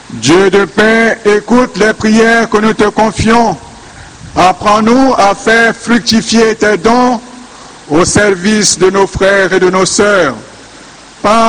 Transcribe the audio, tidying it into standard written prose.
Dieu de paix, écoute les prières que nous te confions. Apprends-nous à faire fructifier tes dons au service de nos frères et de nos sœurs. Par